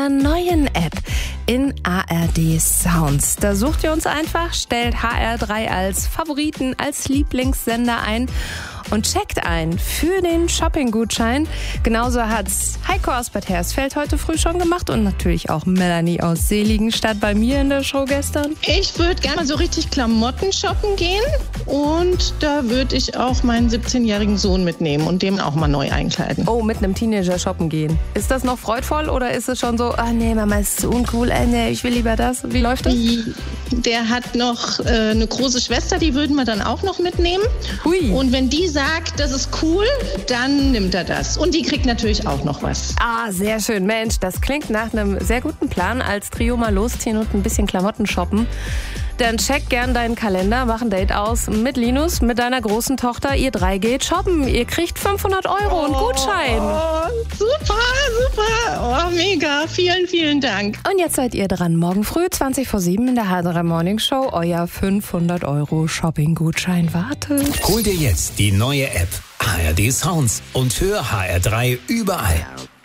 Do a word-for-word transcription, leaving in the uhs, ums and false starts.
unserer neuen App in A R D Sounds. Da sucht ihr uns einfach, stellt H R drei als Favoriten, als Lieblingssender ein und checkt ein für den Shopping-Gutschein. Genauso hat's Heiko aus Bad Hersfeld heute früh schon gemacht und natürlich auch Melanie aus Seligenstadt bei mir in der Show gestern. Ich würde gerne mal so richtig Klamotten shoppen gehen und da würde ich auch meinen siebzehnjährigen Sohn mitnehmen und dem auch mal neu einkleiden. Oh, mit einem Teenager shoppen gehen. Ist das noch freudvoll oder ist es schon so, ah nee, Mama ist so uncool, äh, nee, ich will lieber das? Wie läuft das? Der hat noch äh, eine große Schwester, die würden wir dann auch noch mitnehmen. Hui. Und wenn die sagt, das ist cool, dann nimmt er das. Und die kriegt natürlich auch noch was. Ah, sehr schön. Mensch, das klingt nach einem sehr guten Plan, als Trio mal losziehen und ein bisschen Klamotten shoppen. Dann check gern deinen Kalender, mach ein Date aus mit Linus, mit deiner großen Tochter. Ihr drei geht shoppen. Ihr kriegt fünfhundert Euro und Gutschein. Oh, super, super. Oh, mega. Vielen, vielen Dank. Und jetzt seid ihr dran. Morgen früh, zwanzig vor sieben in der H drei Morning Show. Euer fünfhundert Euro Shopping-Gutschein wartet. Hol dir jetzt die neue App H R D Sounds und hör H R drei überall.